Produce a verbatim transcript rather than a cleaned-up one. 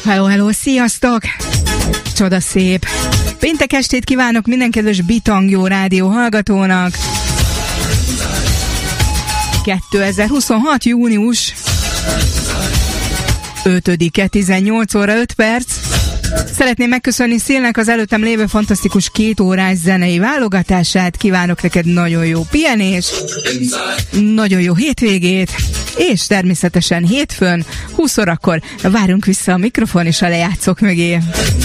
Hello, hello, sziasztok! Csoda szép! Péntek estét kívánok minden kedves Bitangjó rádió hallgatónak! kétezer-huszonhat. június ötödike, tizennyolc óra öt perc. Szeretném megköszönni Szélnek az előttem lévő fantasztikus két órás zenei válogatását. Kívánok neked nagyon jó pihenést, nagyon jó hétvégét, és természetesen hétfőn húsz órakor várunk vissza a mikrofon és a lejátszók mögé.